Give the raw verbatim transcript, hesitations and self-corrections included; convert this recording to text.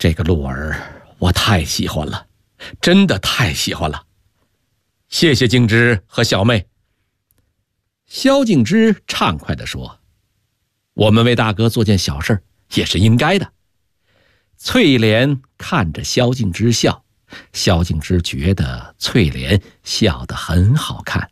这个鹿儿我太喜欢了，真的太喜欢了。谢谢静之和小妹。萧静之畅快地说：我们为大哥做件小事也是应该的。翠莲看着萧静之笑，萧静之觉得翠莲笑得很好看。